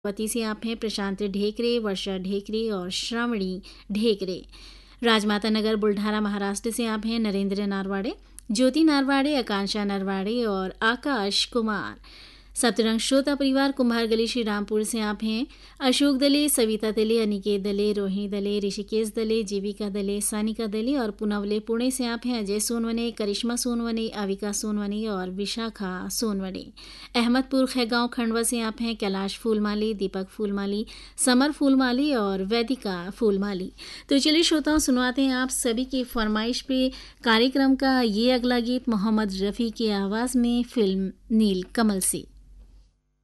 वती से आप हैं प्रशांत ढेकरे, वर्षा ढेकरे और श्रावणी ढेकरे। राजमाता नगर बुल्ढाना महाराष्ट्र से आप हैं नरेंद्र नारवाड़े, ज्योति नारवाड़े, आकांक्षा नारवाड़े और आकाश कुमार। सप्तरंग श्रोता परिवार कुम्हार गली श्री रामपुर से आप हैं अशोक दले, सविता दले, अनिकेत दले, रोहिणी दले, ऋषिकेश दले, जीविका दले, सानिका दले और पुनवले पुणे से आप हैं अजय सोनवने, करिश्मा सोनवने, अविका सोनवने और विशाखा सोनवने। अहमदपुर खैगांव खंडवा से आप हैं कैलाश फूलमाली, दीपक फूलमाली, समर फूलमाली और वैदिका फूलमाली। तो चलिए श्रोताओं, सुनवाते हैं आप सभी की फरमाइश पे कार्यक्रम का ये अगला गीत मोहम्मद रफ़ी की आवाज़ में फिल्म नील कमल से।